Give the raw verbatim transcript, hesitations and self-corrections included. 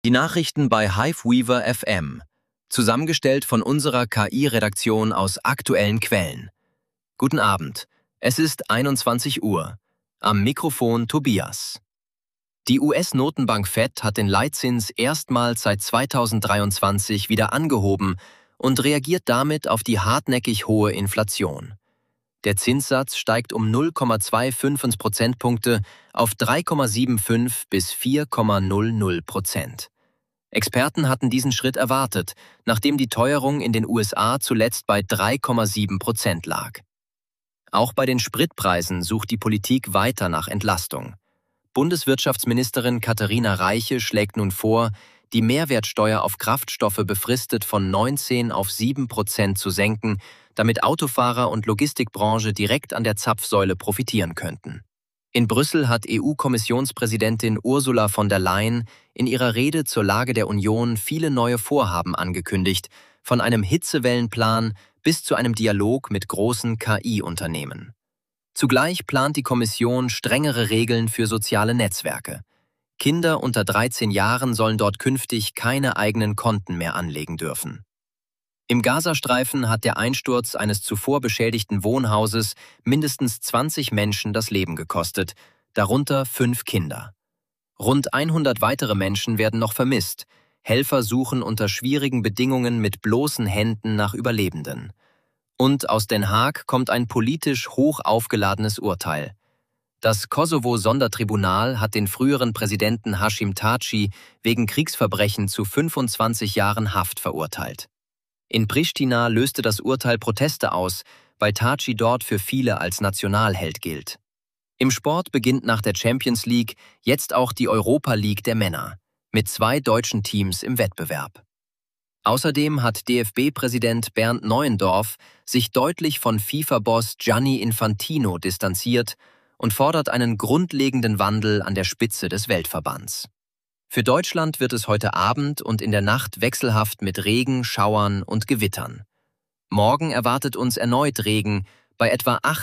Die Nachrichten bei Hiveweaver F M, zusammengestellt von unserer K I-Redaktion aus aktuellen Quellen. Guten Abend, es ist einundzwanzig Uhr. Am Mikrofon Tobias. Die U S-Notenbank Fed hat den Leitzins erstmals seit zweitausenddreiundzwanzig wieder angehoben und reagiert damit auf die hartnäckig hohe Inflation. Der Zinssatz steigt um null Komma fünfundzwanzig Prozentpunkte auf drei Komma fünfundsiebzig bis vier Komma null null Prozent. Experten hatten diesen Schritt erwartet, nachdem die Teuerung in den U S A zuletzt bei drei Komma sieben Prozent lag. Auch bei den Spritpreisen sucht die Politik weiter nach Entlastung. Bundeswirtschaftsministerin Katharina Reiche schlägt nun vor, die Mehrwertsteuer auf Kraftstoffe befristet von neunzehn auf sieben Prozent zu senken, damit Autofahrer und Logistikbranche direkt an der Zapfsäule profitieren könnten. In Brüssel hat E U-Kommissionspräsidentin Ursula von der Leyen in ihrer Rede zur Lage der Union viele neue Vorhaben angekündigt, von einem Hitzewellenplan bis zu einem Dialog mit großen K I-Unternehmen. Zugleich plant die Kommission strengere Regeln für soziale Netzwerke. Kinder unter dreizehn Jahren sollen dort künftig keine eigenen Konten mehr anlegen dürfen. Im Gazastreifen hat der Einsturz eines zuvor beschädigten Wohnhauses mindestens zwanzig Menschen das Leben gekostet, darunter fünf Kinder. Rund hundert weitere Menschen werden noch vermisst. Helfer suchen unter schwierigen Bedingungen mit bloßen Händen nach Überlebenden. Und aus Den Haag kommt ein politisch hoch aufgeladenes Urteil. Das Kosovo-Sondertribunal hat den früheren Präsidenten Hashim Thaçi wegen Kriegsverbrechen zu fünfundzwanzig Jahren Haft verurteilt. In Pristina löste das Urteil Proteste aus, weil Thaçi dort für viele als Nationalheld gilt. Im Sport beginnt nach der Champions League jetzt auch die Europa League der Männer, mit zwei deutschen Teams im Wettbewerb. Außerdem hat D F B-Präsident Bernd Neuendorf sich deutlich von FIFA-Boss Gianni Infantino distanziert und fordert einen grundlegenden Wandel an der Spitze des Weltverbands. Für Deutschland wird es heute Abend und in der Nacht wechselhaft mit Regen, Schauern und Gewittern. Morgen erwartet uns erneut Regen bei etwa acht